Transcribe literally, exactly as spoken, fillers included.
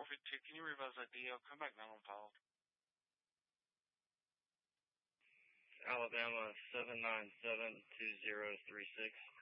Traffic two, can you revise that D L? Come back down on file. Alabama seven nine seven two zero three six.